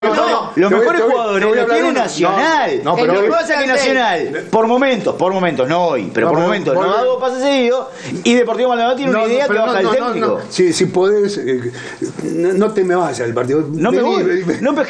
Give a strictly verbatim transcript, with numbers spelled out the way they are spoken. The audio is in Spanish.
No, los te voy- mejores te voy- jugadores te voy a los hablar tiene uno. Nacional. No, no, pero lo que hoy- pasa es que Nacional, por momentos, por momentos, no hoy, pero No, por pero momentos, vos- no da dos pases seguidos y Deportivo Maldonado tiene una idea que pero baja el no, no, técnico. no. Si, si podés, eh, no, no te me vayas al partido. No me Vení, voy. vení. No, pero